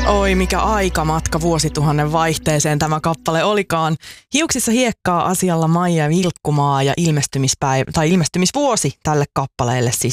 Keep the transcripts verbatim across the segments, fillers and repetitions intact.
Oi, mikä aikamatka vuosituhannen vaihteeseen tämä kappale olikaan. Hiuksissa hiekkaa asialla Maija Vilkkumaa ja ilmestymispäivä, tai ilmestymisvuosi tälle kappaleelle siis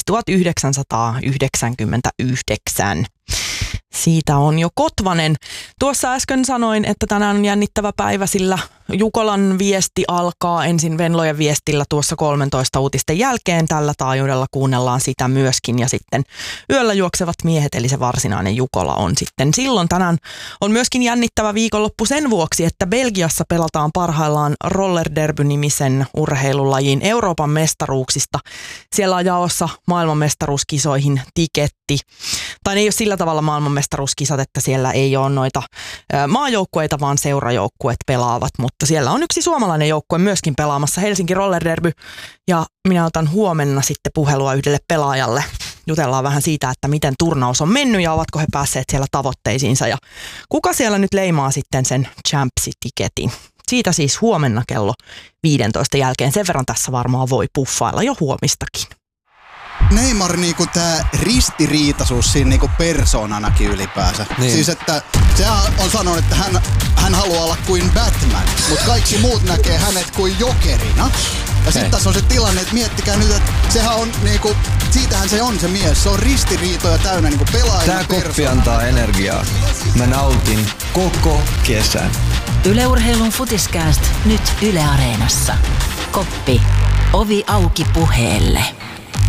tuhatyhdeksänsataayhdeksänkymmentäyhdeksän. Siitä on jo Kotvanen. Tuossa äsken sanoin, että tänään on jännittävä päivä, sillä Jukolan viesti alkaa ensin Venlojen viestillä tuossa kolmetoista uutisten jälkeen. Tällä taajuudella kuunnellaan sitä myöskin ja sitten yöllä juoksevat miehet, eli se varsinainen Jukola on sitten silloin. Tänään on myöskin jännittävä viikonloppu sen vuoksi, että Belgiassa pelataan parhaillaan Roller Derby-nimisen urheilulajin Euroopan mestaruuksista. Siellä on jaossa maailmanmestaruuskisoihin tiketti. Tai ne ei ole sillä tavalla maailmanmestaruuskisat, että siellä ei ole noita maajoukkueita, vaan seurajoukkueet pelaavat, mutta siellä on yksi suomalainen joukkue myöskin pelaamassa, Helsinki Roller Derby, ja minä otan huomenna sitten puhelua yhdelle pelaajalle. Jutellaan vähän siitä, että miten turnaus on mennyt ja ovatko he päässeet siellä tavoitteisiinsa ja kuka siellä nyt leimaa sitten sen champsi-tiketin. Siitä siis huomenna kello viidentoista jälkeen. Sen verran tässä varmaan voi puffailla jo huomistakin. Neymar niinku tää ristiriitaisuus siinä niinku persoonanakin ylipäänsä. Niin. Siis että se on sanonut, että hän, hän haluaa olla kuin Batman, mutta kaikki muut näkee hänet kuin jokerina. Ja sitten tässä on se tilanne, että miettikää nyt, että sehän on niinku, siitähän se on se mies. Se on ristiriitoja täynnä niinku pelaajana. Tää koppi antaa energiaa. Mä nautin koko kesän. Yle Urheilun Futiskääst nyt Yle Areenassa. Koppi. Ovi auki puheelle.